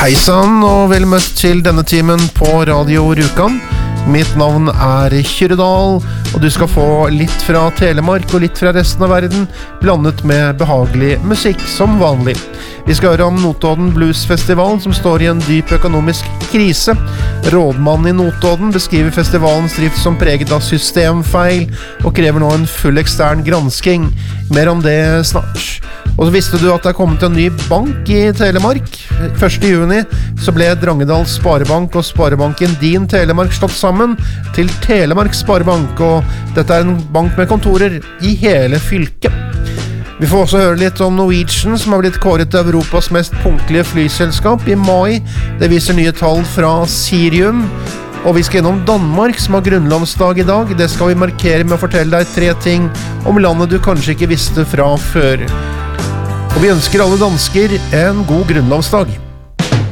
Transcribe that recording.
Heisann og vel møtt til denne timen på Radio Rjukan. Mitt navn Kyrre Dahl, og du skal få litt fra Telemark og litt fra resten av verden, blandet med behagelig musikk som vanlig. Vi skal høre om Notodden Bluesfestivalen, som står i en dyp økonomisk krise. Rådmannen i Notodden beskriver festivalens drift som preget av systemfeil, og krever nå en full ekstern gransking. Mer om det snart. Og så visste du at det er kommet en ny bank i Telemark. 1. juni så ble Drangedal Sparebank og Sparebanken Din Telemark slått sammen til Telemark Sparebank, og dette er en bank med kontorer i hele fylket. Vi får også høre litt om Norwegian, som har blitt kåret til Europas mest punktlige flyselskap i mai. Det viser nye tall fra Sirium. Og vi skal gjennom Danmark, som har grunnlovsdag i dag. Det skal vi markere med å fortelle deg 3 ting om landet du kanskje ikke visste fra før. Og vi ønsker alle dansker en god grunnlovsdag.